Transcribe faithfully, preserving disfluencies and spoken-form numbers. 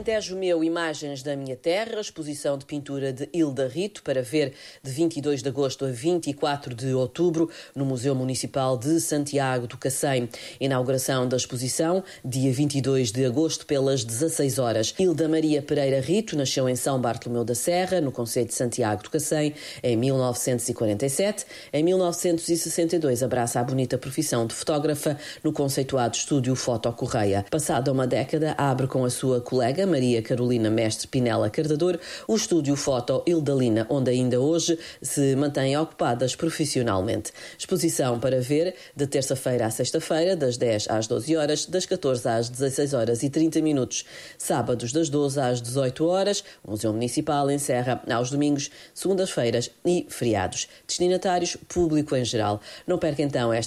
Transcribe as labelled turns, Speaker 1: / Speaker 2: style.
Speaker 1: Alentejo Meu, Imagens da Minha Terra, exposição de pintura de Hilda Rito, para ver de vinte e dois de agosto a vinte e quatro de outubro, no Museu Municipal de Santiago do Cacém. Inauguração da exposição, dia vinte e dois de agosto, pelas dezasseis horas. Hilda Maria Pereira Rito nasceu em São Bartolomeu da Serra, no concelho de Santiago do Cacém, em mil novecentos e quarenta e sete. Em mil novecentos e sessenta e dois, abraça a bonita profissão de fotógrafa no conceituado estúdio Foto Correia. Passada uma década, abre com a sua colega Maria Carolina Mestre Pinela Cardador o estúdio Foto Hildalina, onde ainda hoje se mantêm ocupadas profissionalmente. Exposição para ver de terça-feira à sexta-feira, das dez às doze horas, das catorze às dezasseis horas e trinta minutos. Sábados das doze às dezoito horas, o Museu Municipal encerra aos domingos, segundas-feiras e feriados. Destinatários, público em geral. Não perca então esta